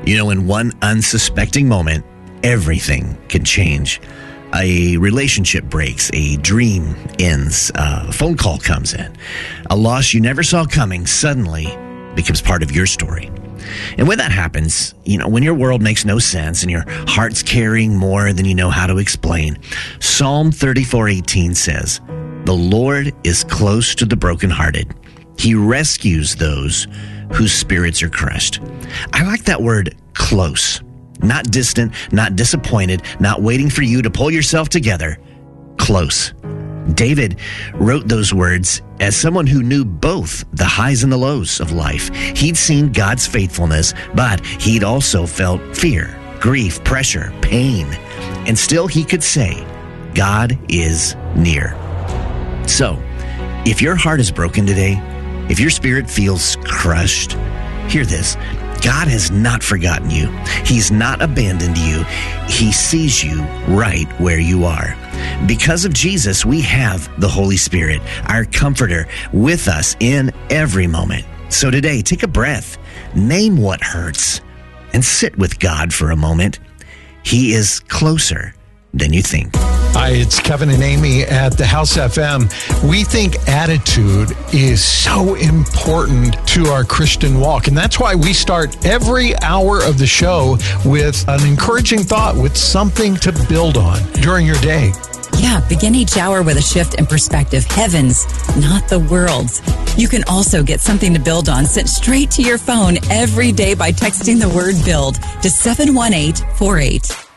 In one unsuspecting moment, everything can change. A relationship breaks, a dream ends, a phone call comes in. A loss you never saw coming suddenly becomes part of your story. And when that happens, when your world makes no sense and your heart's carrying more than you know how to explain, Psalm 34:18 says, "The Lord is close to the brokenhearted. He rescues those whose spirits are crushed." I like that word, close. Not distant, not disappointed, not waiting for you to pull yourself together. Close. David wrote those words as someone who knew both the highs and the lows of life. He'd seen God's faithfulness, but he'd also felt fear, grief, pressure, pain. And still he could say, God is near. So, if your heart is broken today, if your spirit feels crushed, hear this. God has not forgotten you. He's not abandoned you. He sees you right where you are. Because of Jesus, we have the Holy Spirit, our comforter, with us in every moment. So today, take a breath, name what hurts, and sit with God for a moment. He is closer than you think. Hi, it's Kevin and Amy at the House FM. We think attitude is so important to our Christian walk, and that's why we start every hour of the show with an encouraging thought, with something to build on during your day. Yeah, begin each hour with a shift in perspective. Heavens, not the world's. You can also get something to build on sent straight to your phone every day by texting the word BUILD to 71848.